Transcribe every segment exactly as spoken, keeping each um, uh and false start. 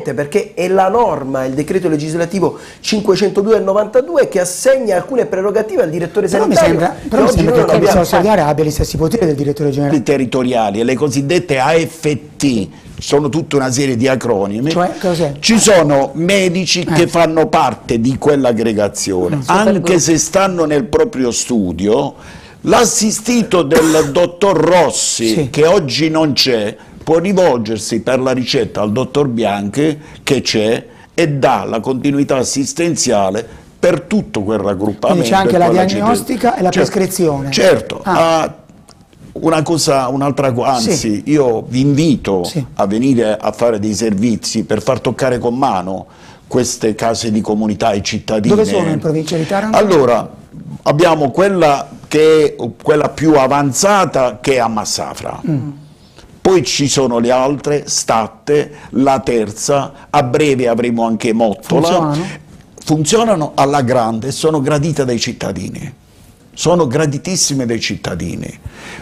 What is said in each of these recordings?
niente, perché è la norma, il decreto legislativo cinquecentodue del novantadue che assegna alcune prerogative al direttore Però mi sanitario. sembra, però mi oggi sembra noi che non il abbiamo. commissario ausiliare abbia gli stessi poteri del direttore generale. I territoriali e le cosiddette A F T sono tutta una serie di acronimi. Cioè, cos'è? Ci sono medici Eh. che fanno parte di quell'aggregazione, anche se stanno nel proprio studio. L'assistito del dottor Rossi, Sì. che oggi non c'è, può rivolgersi per la ricetta al dottor Bianchi, che c'è, e dà la continuità assistenziale per tutto quel raggruppamento. Quindi c'è anche e la quella diagnostica e la Certo. prescrizione. Certo. Ah. Ah, una cosa, un'altra cosa, anzi, Sì. io vi invito Sì. a venire a fare dei servizi per far toccare con mano queste case di comunità ai cittadini. Dove sono in provincia di Taranto? Allora, abbiamo quella che è quella più avanzata, che è a Massafra. Mm. Poi ci sono le altre, Statte, la terza, a breve avremo anche Mottola. Funzionano? Funzionano alla grande e sono gradite dai cittadini. Sono graditissime dai cittadini.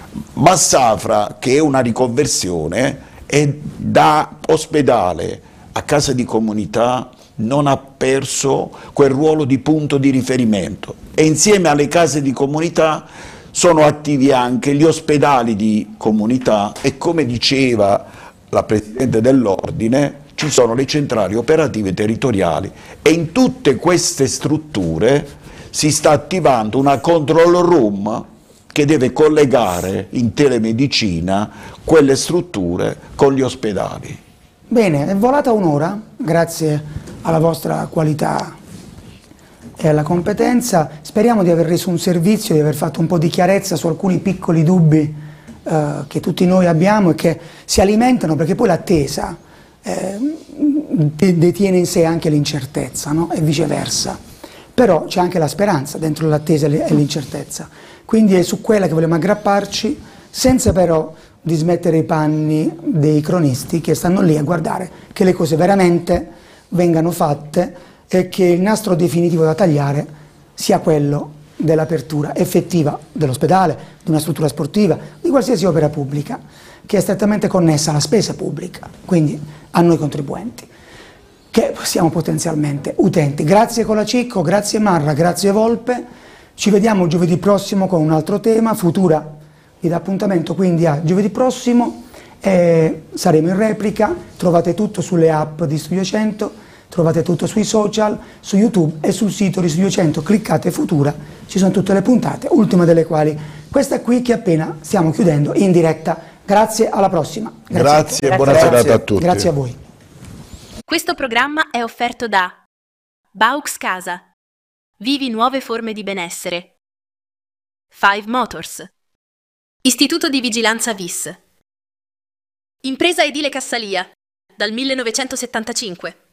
Massafra, che è una riconversione, è da ospedale a casa di comunità, non ha perso quel ruolo di punto di riferimento, e insieme alle case di comunità sono attivi anche gli ospedali di comunità e, come diceva la Presidente dell'Ordine, ci sono le centrali operative territoriali, e in tutte queste strutture si sta attivando una control room che deve collegare in telemedicina quelle strutture con gli ospedali. Bene, è volata un'ora, grazie alla vostra qualità e alla competenza. Speriamo di aver reso un servizio, di aver fatto un po' di chiarezza su alcuni piccoli dubbi eh, che tutti noi abbiamo e che si alimentano, perché poi l'attesa eh, detiene in sé anche l'incertezza, no? E viceversa. Però c'è anche la speranza dentro l'attesa e l'incertezza. Quindi è su quella che vogliamo aggrapparci, senza però dismettere i panni dei cronisti che stanno lì a guardare che le cose veramente vengano fatte e che il nastro definitivo da tagliare sia quello dell'apertura effettiva dell'ospedale, di una struttura sportiva, di qualsiasi opera pubblica che è strettamente connessa alla spesa pubblica, quindi a noi contribuenti, che siamo potenzialmente utenti. Grazie Colacicco, grazie Marra, grazie Volpe, ci vediamo giovedì prossimo con un altro tema. Futura vi dà appuntamento quindi a giovedì prossimo, eh, saremo in replica, trovate tutto sulle app di Studio cento, trovate tutto sui social, su YouTube e sul sito di Studio cento, cliccate Futura, ci sono tutte le puntate, ultima delle quali questa qui che appena stiamo chiudendo in diretta. Grazie, alla prossima. Grazie, Grazie. buona serata a tutti. Grazie a voi. Questo programma è offerto da Baux Casa. Vivi nuove forme di benessere. Five Motors. Istituto di Vigilanza V I S. Impresa Edile Cassalia, dal millenovecentosettantacinque.